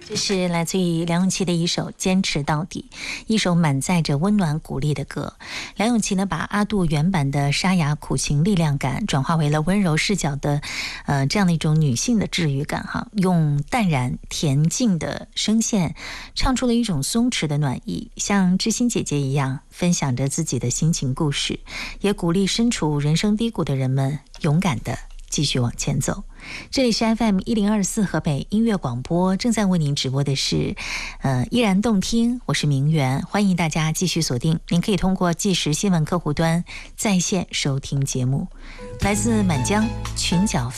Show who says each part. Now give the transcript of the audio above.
Speaker 1: 这是来自于梁咏琪的一首《坚持到底》，一首满载着温暖鼓励的歌。梁咏琪呢，把阿杜原版的沙哑苦情力量感转化为了温柔视角的这样的一种女性的治愈感哈，用淡然恬静的声线唱出了一种松弛的暖意，像知心姐姐一样分享着自己的心情故事，也鼓励身处人生低谷的人们勇敢的继续往前走。这里是 FM1024 河北音乐广播，正在为您直播的是依然动听，我是明媛，欢迎大家继续锁定，您可以通过即时新闻客户端在线收听节目。来自满江裙角